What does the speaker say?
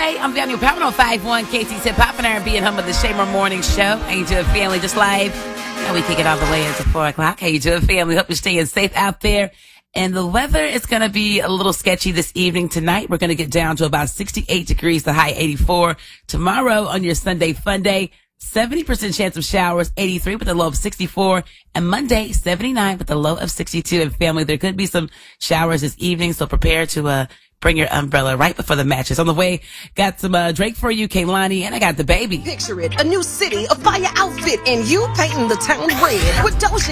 Thursday. I'm Daniel Power on 5-1 KT's Hip Hop and R&B and home of the Shamer Morning Show. How you doing, family? Just live. And we kick it all the way into 4 o'clock. How you doing, family? Hope you're staying safe out there. And the weather is going to be a little sketchy this evening. Tonight, we're going to get down to about 68 degrees, the high 84. Tomorrow on your Sunday fun day, 70% chance of showers, 83 with a low of 64. And Monday, 79 with a low of 62. And family, there could be some showers this evening, so prepare to bring your umbrella right before the matches. On the way, got some Drake for you, Kehlani, and I got the baby. Picture it, a new city, a fire outfit, and you painting the town red with Doja